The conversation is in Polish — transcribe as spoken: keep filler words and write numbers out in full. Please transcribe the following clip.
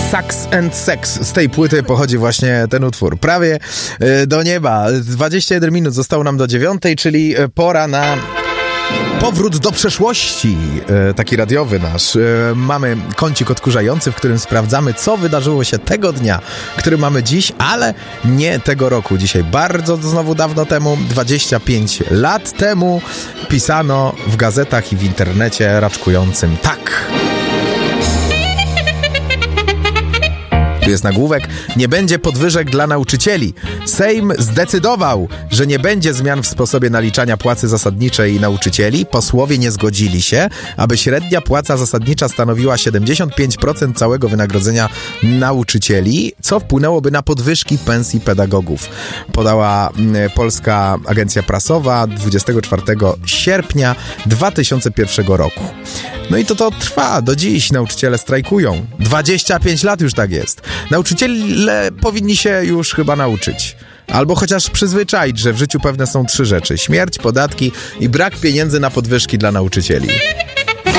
Sax and Sex. Z tej płyty pochodzi właśnie ten utwór. Prawie do nieba. dwadzieścia jeden minut zostało nam do dziewiątej, czyli pora na powrót do przeszłości, taki radiowy nasz. Mamy kącik odkurzający, w którym sprawdzamy, co wydarzyło się tego dnia, który mamy dziś, ale nie tego roku. Dzisiaj bardzo znowu dawno temu, dwadzieścia pięć lat temu, pisano w gazetach i w internecie raczkującym tak. Tu jest nagłówek: nie będzie podwyżek dla nauczycieli. Sejm zdecydował, że nie będzie zmian w sposobie naliczania płacy zasadniczej nauczycieli. Posłowie nie zgodzili się, aby średnia płaca zasadnicza stanowiła siedemdziesiąt pięć procent całego wynagrodzenia nauczycieli, co wpłynęłoby na podwyżki pensji pedagogów. Podała Polska Agencja Prasowa dwudziestego czwartego sierpnia dwa tysiące pierwszego roku. No i to to trwa do dziś. Nauczyciele strajkują. dwadzieścia pięć lat już tak jest. Nauczyciele powinni się już chyba nauczyć. Albo chociaż przyzwyczaić, że w życiu pewne są trzy rzeczy: śmierć, podatki i brak pieniędzy na podwyżki dla nauczycieli.